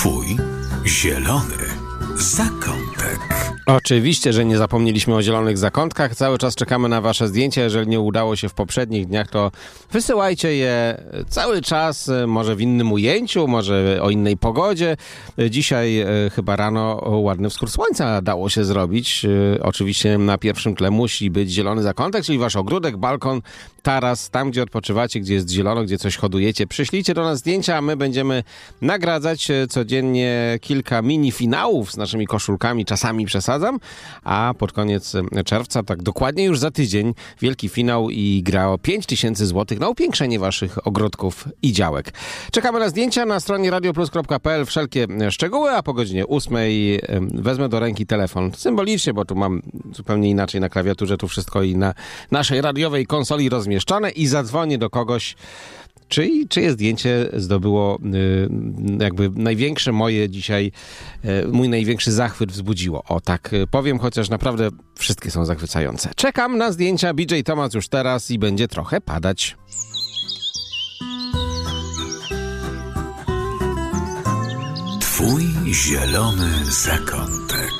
Twój zielony zakątek. Oczywiście, że nie zapomnieliśmy o zielonych zakątkach. Cały czas czekamy na wasze zdjęcia. Jeżeli nie udało się w poprzednich dniach, to wysyłajcie je cały czas, może w innym ujęciu, może o innej pogodzie. Dzisiaj chyba rano ładny wschód słońca dało się zrobić. Oczywiście na pierwszym tle musi być zielony zakątek, czyli wasz ogródek, balkon, taras, tam gdzie odpoczywacie, gdzie jest zielono, gdzie coś hodujecie. Przyślijcie do nas zdjęcia, a my będziemy nagradzać codziennie kilka mini finałów z naszymi koszulkami. Czasami przesadzam, a pod koniec czerwca, tak dokładnie już za tydzień, wielki finał i gra o 5000 zł na upiększenie waszych ogródków i działek. Czekamy na zdjęcia na stronie radioplus.pl, wszelkie szczegóły, a po godzinie 8 wezmę do ręki telefon. Symbolicznie, bo tu mam zupełnie inaczej na klawiaturze, tu wszystko i na naszej radiowej konsoli rozmieszczone i zadzwonię do kogoś, czyje zdjęcie zdobyło jakby największe moje dzisiaj, mój największy zachwyt wzbudziło. O tak powiem, chociaż naprawdę wszystkie są zachwycające. Czekam na zdjęcia. BJ Thomas już teraz i będzie trochę padać. Twój zielony zakątek.